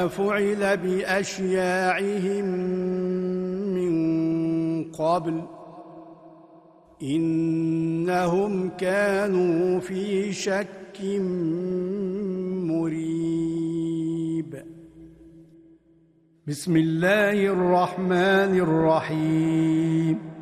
ما فعل بأشياعهم من قبل إنهم كانوا في شك مريب. بسم الله الرحمن الرحيم.